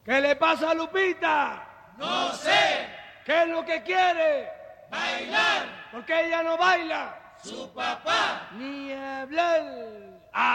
¿Qué le pasa a Lupita? No sé. ¿Qué es lo que quiere? Bailar. ¿Por qué ella no baila? Su papá. Ni hablar.